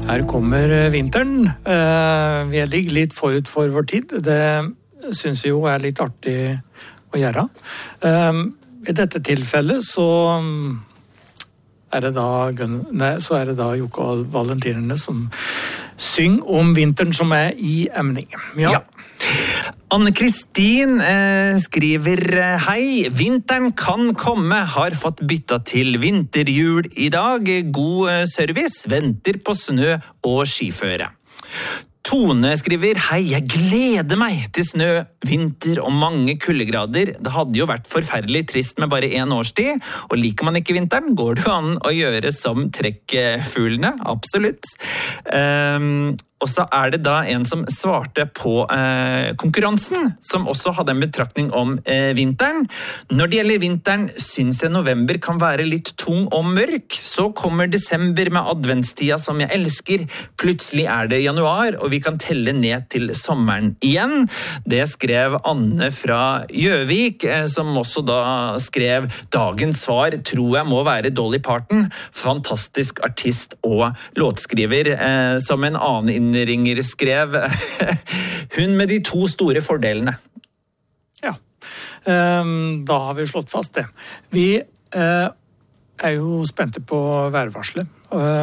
Her kommer vinteren. Vi ligger litt forut for vår tid. Det synes vi jo litt artig å gjøre. I dette tilfellet så det da Jokke og Valentinerne som synger om vinteren som i emning. Ja. Anne-Kristin skriver hei, vinteren kan komme, har fått bytta til vinterhjul i dag, god service, venter på snø og skiføre. Tone skriver hei, jeg gleder meg til snø, vinter og mange kuldegrader. Det hadde jo vært forferdelig trist med bare en årstid, og liker man ikke vinteren, går det jo an å gjøre som trekkfuglene, absolutt. Og så det da en som svarte på konkurransen, som også hadde en betraktning om vinteren. Når det gjelder vinteren, synes jeg november kan være litt tung og mørk. Så kommer desember med adventstida som jeg elsker. Plutselig det januar, og vi kan telle ned til sommeren igjen. Det skrev Anne fra Gjøvik, som også da skrev dagens svar tror jeg må være Dolly Parton. Fantastisk artist og låtskriver, som en annen innringer skrev hun med de to store fordelene. Ja, da har vi slått fast det. Vi jo spente på værvarselet.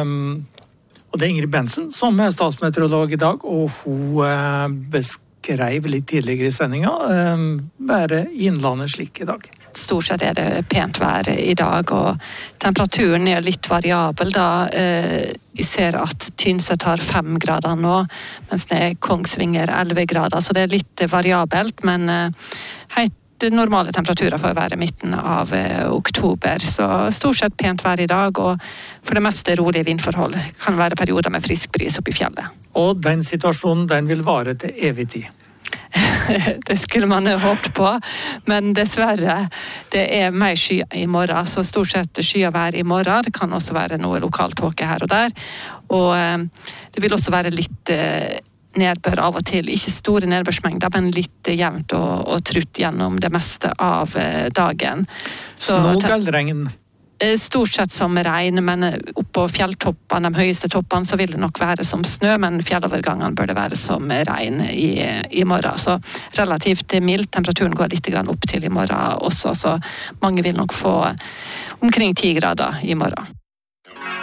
Og det Ingrid Bensen som statsmeteorolog i dag, og hun beskrev litt tidligere i sendingen været i innlandet slik i dag. Stort sett det pent vær i dag, og temperaturen litt variabel da. Vi ser at Tynset har 5 grader nå, mens Kongsvinger 11 grader, så det litt variabelt, men helt normale temperaturer for å være midten av oktober. Så stort sett pent vær i dag, og for det meste rolige vindforhold. Kan være perioder med frisk bris oppe i fjellet. Og den situasjonen, den vil vare til evig tid. Det skulle man håpet på, men dessverre, det mer sky i morgen, så stort sett skyavær i morgen. Det kan også være noe lokaltåke her og der, og det vil også være litt nedbør av og til, ikke store nedbørsmengder, men litt jevnt og trutt gjennom det meste av dagen. Snog eller regn? Stort sett som regn, men oppå fjelltoppene, de høyeste toppene, så vil det nok være som snø, men fjellovergangene bør det være som regn i morgen. Så relativt mild, temperaturen går litt opp til i morgen også, så mange vil nok få omkring 10 grader i morgen.